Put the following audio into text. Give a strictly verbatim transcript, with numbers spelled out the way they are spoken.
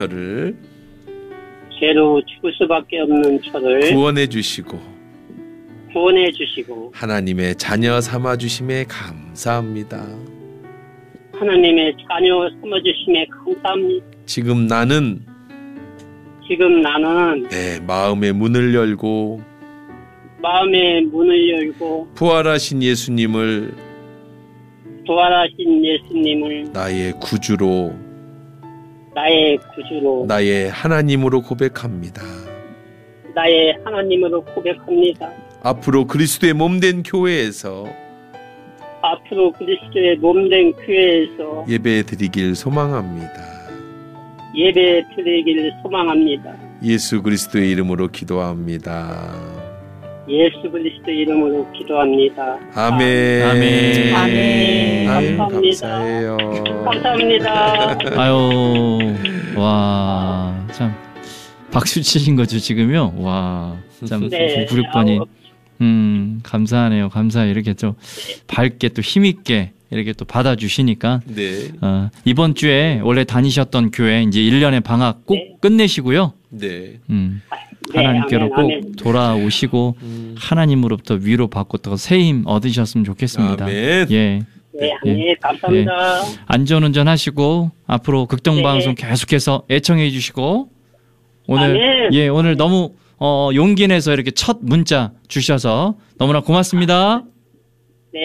저를 죄로 죽을 수밖에 없는 저를 구원해 주시고 구원해 주시고 하나님의 자녀 삼아 주심에 감사합니다. 하나님의 자녀 삼아주심에 감사합니다. 지금 나는 지금 나는 내 마음의 문을 열고 마음의 문을 열고 부활하신 예수님을 부활하신 예수님을 나의 구주로 나의 구주로 나의 하나님으로 고백합니다. 나의 하나님으로 고백합니다. 앞으로 그리스도의 몸된 교회에서 앞으로 그리스도의 몸된 교회에서 예배 드리길 소망합니다. 예배 드리기를 소망합니다. 예수 그리스도의 이름으로 기도합니다. 예수 그리스도 이름으로 기도합니다. 아멘. 아멘. 아멘. 아유, 감사합니다. 감사해요. 감사합니다. 아유, 와, 참 박수 치신 거죠 지금요? 와, 참 네. 구육번이 아우. 음, 감사하네요. 감사해. 이렇게 좀 밝게 또 힘있게 이렇게 또 받아주시니까. 네. 어, 이번 주에 원래 다니셨던 교회 이제 일 년의 방학 꼭 네. 끝내시고요. 네. 음, 네, 하나님께로 아멘, 꼭 아멘. 돌아오시고 음. 하나님으로부터 위로받고 또 새 힘 얻으셨으면 좋겠습니다. 아멘. 예. 네, 아멘. 감사합니다. 안전운전 하시고 앞으로 극동방송 네. 계속해서 애청해 주시고 오늘 아멘. 예, 오늘 너무 어, 용기 내서 이렇게 첫 문자 주셔서 너무나 고맙습니다.